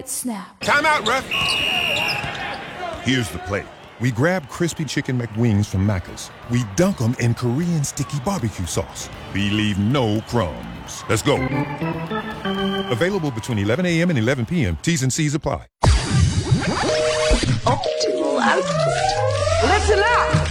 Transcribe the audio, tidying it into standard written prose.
right snap. Time out, ref. Here's the play. We grab crispy chicken McWings from Macca's. We dunk them in Korean sticky barbecue sauce. We leave no crumbs. Let's go. Available between 11 a.m. and 11 p.m. T's and C's apply. Optimal output. Listen up.